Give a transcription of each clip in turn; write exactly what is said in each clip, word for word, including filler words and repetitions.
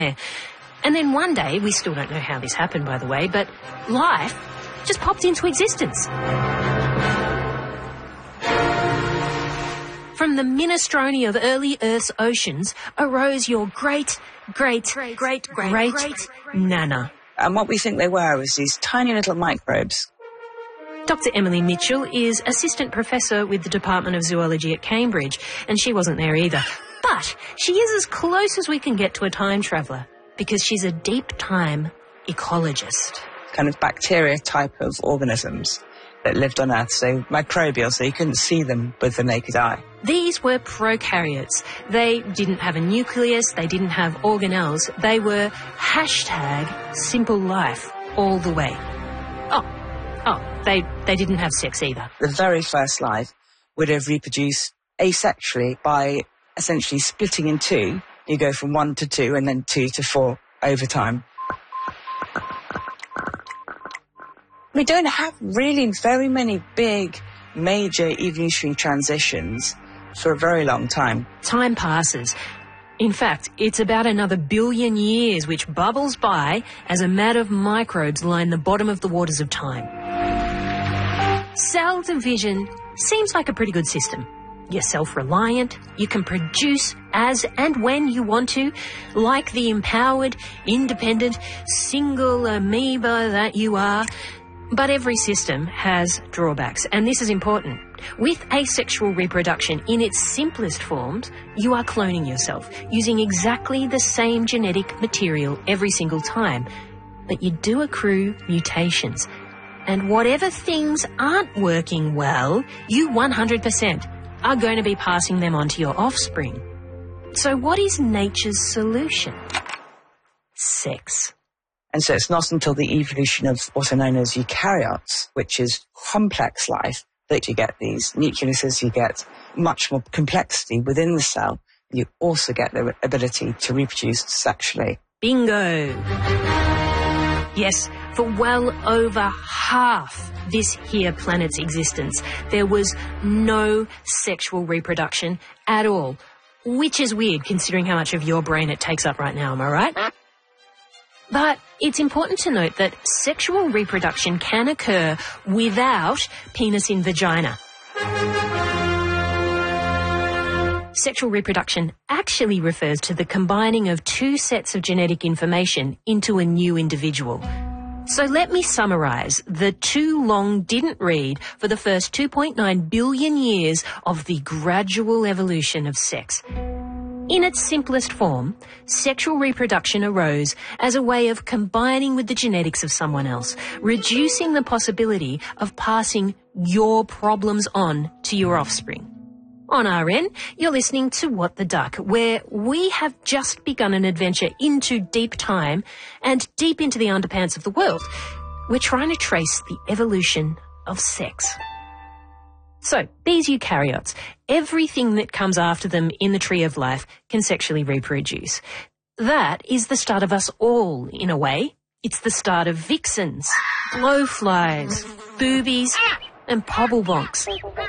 And then one day, we still don't know how this happened, by the way, but life just popped into existence. From the minestrone of early Earth's oceans arose your great, great, great, great, great, great, great Nana. And what we think they were was these tiny little microbes. Doctor Emily Mitchell is Assistant Professor with the Department of Zoology at Cambridge, and she wasn't there either. But she is as close as we can get to a time traveller, because she's a deep-time ecologist. Kind of bacteria type of organisms that lived on Earth, so microbial, so you couldn't see them with the naked eye. These were prokaryotes. They didn't have a nucleus, they didn't have organelles, they were hashtag simple life all the way. Oh, oh, they, they didn't have sex either. The very first life would have reproduced asexually by essentially splitting in two. You go from one to two and then two to four over time. We don't have really very many big, major evolutionary transitions for a very long time. Time passes. In fact, it's about another billion years which bubbles by as a mat of microbes line the bottom of the waters of time. Cell division seems like a pretty good system. You're self-reliant, you can produce as and when you want to, like the empowered, independent, single amoeba that you are. But every system has drawbacks, and this is important. With asexual reproduction in its simplest forms, you are cloning yourself, using exactly the same genetic material every single time. But you do accrue mutations. And whatever things aren't working well, you one hundred percent are going to be passing them on to your offspring. So what is nature's solution? Sex. And so it's not until the evolution of what are known as eukaryotes, which is complex life, that you get these nucleuses, you get much more complexity within the cell. You also get the ability to reproduce sexually. Bingo! Yes, for well over half this here planet's existence, there was no sexual reproduction at all, which is weird considering how much of your brain it takes up right now, am I right? But it's important to note that sexual reproduction can occur without penis in vagina. Sexual reproduction actually refers to the combining of two sets of genetic information into a new individual. So let me summarise the too long didn't read for the first two point nine billion years of the gradual evolution of sex. In its simplest form, sexual reproduction arose as a way of combining with the genetics of someone else, reducing the possibility of passing your problems on to your offspring. On our end, you're listening to What the Duck, where we have just begun an adventure into deep time and deep into the underpants of the world. We're trying to trace the evolution of sex. So, these eukaryotes, everything that comes after them in the tree of life can sexually reproduce. That is the start of us all, in a way. It's the start of vixens, blowflies, boobies, and pobblebonks.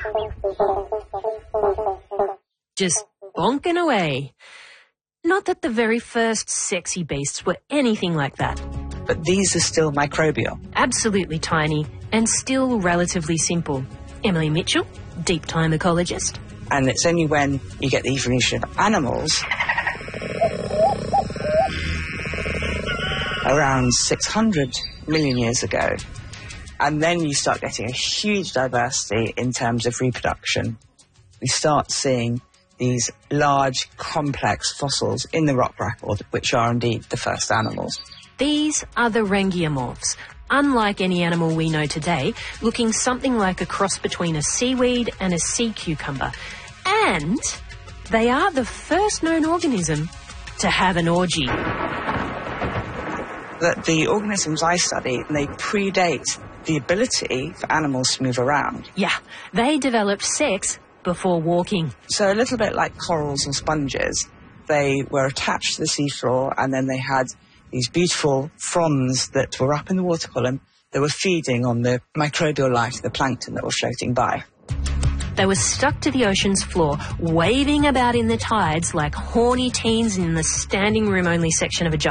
Just bonking away. Not that the very first sexy beasts were anything like that. But these are still microbial. Absolutely tiny and still relatively simple. Emily Mitchell, deep time ecologist. And it's only when you get the evolution of animals around six hundred million years ago, and then you start getting a huge diversity in terms of reproduction. We start seeing these large, complex fossils in the rock record, which are indeed the first animals. These are the rangiomorphs. Unlike any animal we know today, looking something like a cross between a seaweed and a sea cucumber. And they are the first known organism to have an orgy. The, the organisms I study, they predate the ability for animals to move around. Yeah, they developed sex before walking. So a little bit like corals and sponges, they were attached to the seafloor and then they had these beautiful fronds that were up in the water column that were feeding on the microbial life, the plankton that were floating by. They were stuck to the ocean's floor, waving about in the tides like horny teens in the standing room only section of a